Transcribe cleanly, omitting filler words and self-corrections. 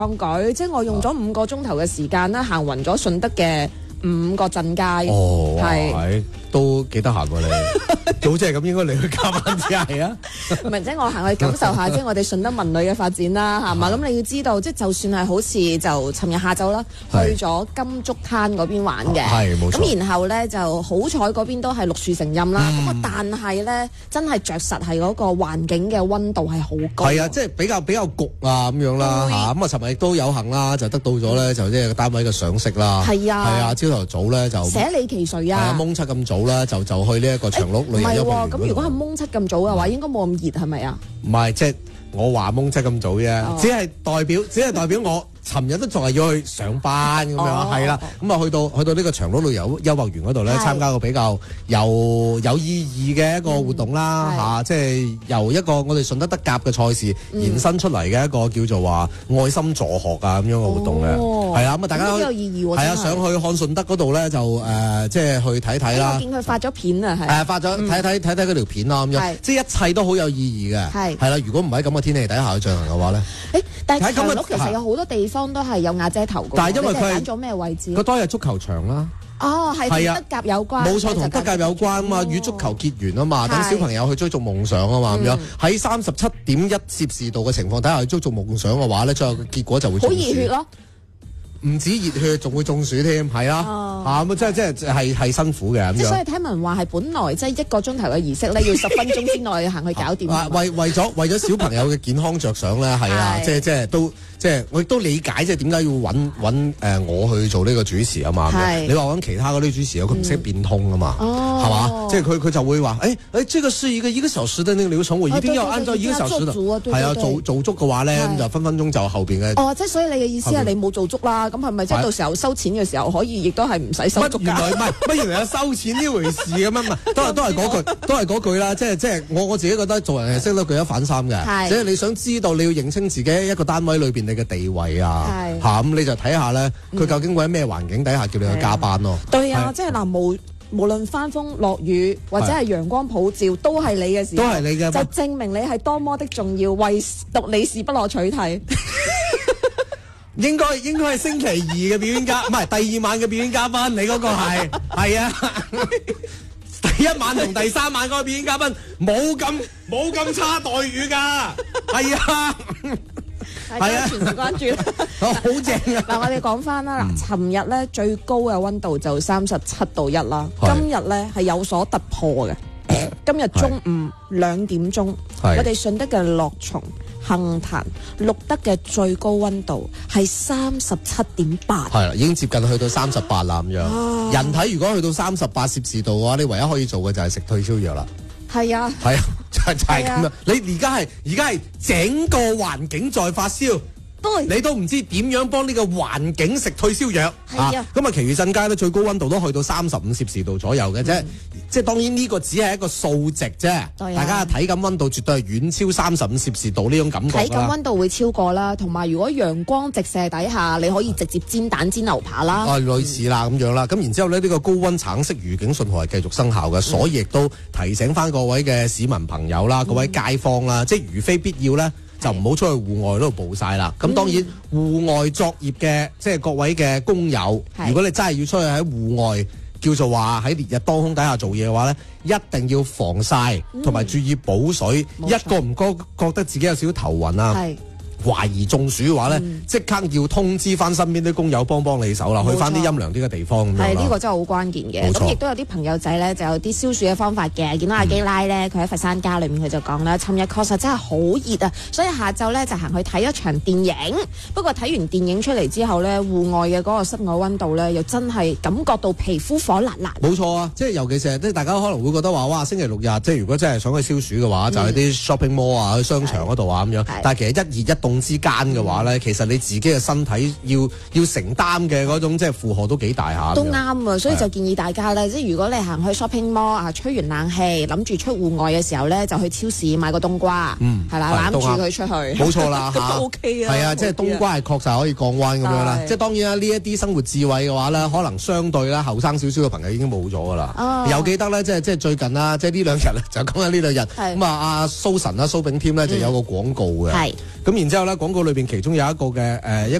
抗舉，即係我用咗5個鐘頭嘅時間啦，行勻咗順德嘅5個鎮街。 哦， 係都幾得閒喎你。早知係咁，應該你去加班至係啊。 唔係，即係我行去感受下，即係我哋順德文旅嘅發展啦，係嘛？咁你要知道，即係就算係好似就尋日下晝啦，去咗金竹灘嗰邊玩嘅， 係冇錯。 咁然後咧就好彩嗰邊都係綠樹成蔭啦。咁啊，但係咧真係着實係嗰個環境嘅溫度係好高。係啊，即係比較焗啊咁樣啦嚇。咁啊，尋日亦都有幸啦，就得到咗咧就即係個單位嘅賞識啦。係啊，係啊，朝頭早咧就舍里其誰啊？ 係啊，蒙七咁早啦，就去呢一個長鹿旅遊樂園。 咁如果係蒙七咁早嘅話，應該冇咁熱係咪啊？ 唔係，即係我話蒙七咁早啫，只係代表我尋日都仲係要去上班咁樣，係啦。咁啊去到呢個長鹿旅遊優樂園嗰度咧，參加個比較有意義嘅一個活動啦嚇，即係由一個我哋順德德甲嘅賽事延伸出嚟嘅一個叫做話愛心助學啊咁樣嘅活動嘅，係啊。咁啊大家都有意義喎，係啊，上去看順德嗰度咧就即係去睇睇啦。我見佢發咗片啊，係發咗睇嗰條片啦咁樣，即係一切都好有意義嘅，係啦。如果唔喺咁嘅天氣底下去進行嘅話咧，但係長鹿其實有好多地方都係有瓦遮頭嘅，但係因為佢揀咗咩位置？佢當日足球場啦。哦，係同德甲有關，冇錯，同德甲有關啊嘛，與足球結緣啊嘛，等小朋友去追逐夢想啊嘛，咁樣喺37.1攝氏度嘅情況底下去追逐夢想嘅話咧，最後嘅結果就會好熱血咯。唔止熱血，仲會中暑添，係啊，咁即係辛苦嘅咁樣。所以聽聞話係本來即係1個鐘頭嘅儀式咧，要10分鐘之內行去搞掂。為咗小朋友嘅健康着想咧，係啊，即係都。即係我亦都理解，即係點解要揾我去做呢個主持啊嘛？你話揾其他嗰啲主持，佢唔識變通啊嘛，係嘛？即係佢就會話，這個是一個小時的那個流程，我一定要按照1個小時的。係啊，做足嘅話咧，咁就分分鐘就後邊嘅。哦，即係所以你嘅意思係你冇做足啦？咁係咪即係到時候收錢嘅時候可以，亦都係唔使收足㗎？原來有收錢呢回事咁樣嘛？都係嗰句啦。即係我自己覺得做人係識得舉一反三嘅。即係你想知道，你要認清自己一個單位裏邊嘅地位啊，咁你就睇下咧，佢究竟會喺咩環境底下叫你去加班咯？對啊，即係嗱，無論翻風落雨或者係陽光普照，都係你嘅事，都係你嘅，就證明你係多麼的重要，為獨理事不可取替。應該係星期2嘅表演加，唔係第2晚嘅表演加班，你嗰個係啊。第1晚同第3晚嗰個表演嘉賓冇咁差待遇㗎，係啊。係啊，全神關注啦，好正啊！嗱，我哋講翻啦，嗱，尋日咧最高嘅溫度就37.1啦，今日咧係有所突破嘅。今日中午2點鐘，我哋順德嘅樂松、杏壇錄得嘅最高溫度係37.8，係啦，已經接近去到38啦咁樣。人體如果去到38攝氏度嘅話，你唯一可以做嘅就係食退燒藥啦。係啊，就係咁樣。你而家係整個環境在發燒，你都唔知點樣幫呢個環境食退燒藥。係啊，咁啊，其餘鎮街咧最高溫度都去到35攝氏度左右嘅啫。即係當然呢個只係一個數值啫。大家體感溫度絕對係遠超35攝氏度呢種感覺。體感溫度會超過啦，同埋如果陽光直射底下，你可以直接煎蛋煎牛扒啦。類似啦咁樣啦。咁然之後呢，呢個高溫橙色預警信號係繼續生效嘅，所以亦都提醒翻各位嘅市民朋友啦，各位街坊啦，即係如非必要咧，就唔好出去戶外嗰度暴曬啦。咁當然戶外作業嘅即係各位嘅工友，如果你真係要出去喺戶外，叫做話喺烈日當空底下做嘢嘅話咧，一定要防曬，同埋注意補水。一個唔覺得自己有少少頭暈啊，懷疑中暑嘅話咧，即刻要通知翻身邊啲工友幫你手啦，去翻啲陰涼啲嘅地方咁樣。係呢個真係好關鍵嘅。咁亦都有啲朋友仔咧，就有啲消暑嘅方法嘅。見到阿基拉咧，佢喺佛山家裏面佢就講啦，尋日確實真係好熱啊，所以下晝咧就行去睇一場電影。不過睇完電影出嚟之後咧，戶外嘅嗰個室外溫度咧，又真係感覺到皮膚火辣辣。冇錯啊，即係尤其是即係大家可能會覺得話，哇，星期六日即係如果真係想去消暑嘅話，就喺啲 shopping mall 啊，去商場嗰度啊咁樣。但係其實一熱一凍之間嘅話咧，其實你自己嘅身體要承擔嘅嗰種即係負荷都幾大下。都啱啊，所以就建議大家咧，即係如果你行去 shopping mall 啊，吹完冷氣，諗住出戶外嘅時候咧，就去超市買個冬瓜，係啦，攬住佢出去。冇錯啦，嚇 OK 啊。係啊，即係冬瓜係確實可以降溫咁樣啦。即係當然啦，呢一啲生活智慧嘅話咧，可能相對啦後生少少嘅朋友已經冇咗㗎啦。又記得咧，即係最近啦，即係呢2日咧，就講緊呢2日咁啊，阿蘇神啦、蘇炳添咧就有個廣告嘅。係。咁然之後後咧廣告裏邊其中有一個嘅